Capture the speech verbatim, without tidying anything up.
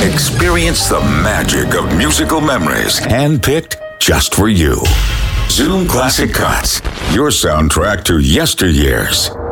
Experience the magic of musical memories, handpicked just for you. Zoom Classic Cuts, your soundtrack to yesteryears.